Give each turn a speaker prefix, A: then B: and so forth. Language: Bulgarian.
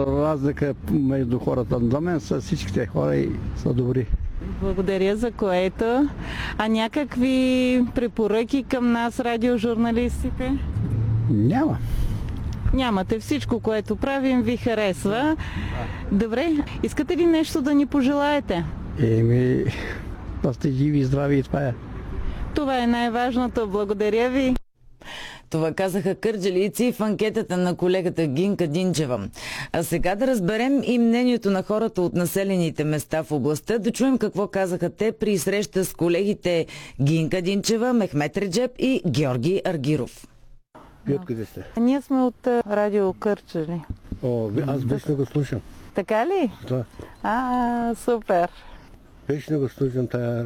A: разлика между хората. За мен са всичките хора и са добри.
B: Благодаря за което. А някакви препоръки към нас, радиожурналистите?
A: Няма.
B: Нямате. Всичко, което правим, ви харесва. Добре. Искате ли нещо да ни пожелаете?
A: Да сте живи и здрави и това е.
B: Това е най-важното. Благодаря ви.
C: Това казаха кърджалийци в анкетата на колегата Гинка Динчева. А сега да разберем и мнението на хората от населените места в областта, да чуем какво казаха те при среща с колегите Гинка Динчева, Мехмет Реджеп и Георги Аргиров.
A: Вие откъде сте?
B: Ние сме от радио Кърджали.
A: Аз вечно го слушам.
B: Така ли?
A: Да.
B: Супер.
A: Вечно го слушам тая